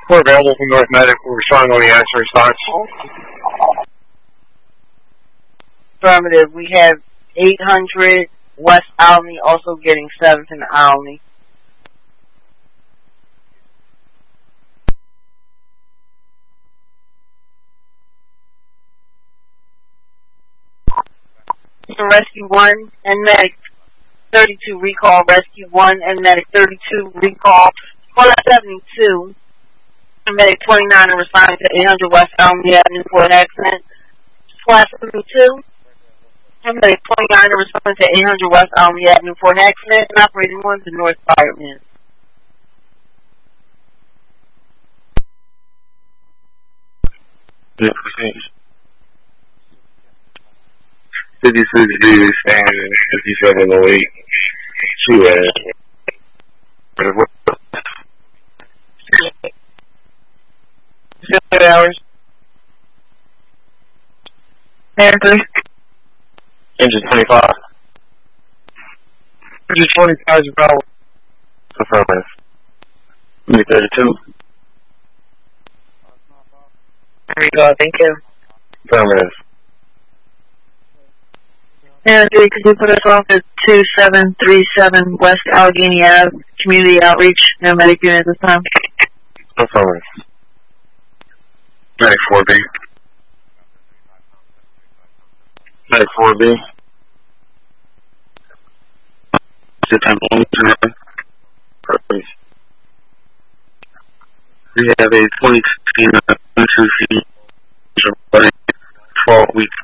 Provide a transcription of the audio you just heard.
We're available from North Medic. We're responding on the answer response. Affirmative. We have 800 West Alney also getting 7th and Alney. Rescue 1 and Medic 32 recall. Rescue 1 and Medic 32 recall. 472 and Medic 29 are responding to 800 West Alney Avenue for an accident. 472 and Medic 29 are responding to 800 West Alney Avenue for an accident and operating 1 to North Fireman. Fifty-six degrees and 5708. 2 hours. Panther. Engine 25. Engine 25 is about. Affirmative. 32. Thank you. Affirmative. And could you put us off at 2737 West Allegheny Ave, Community Outreach, no medic unit at this time? Affirmative. Medic 4B. Medic 4B. We have a 2016 12 weeks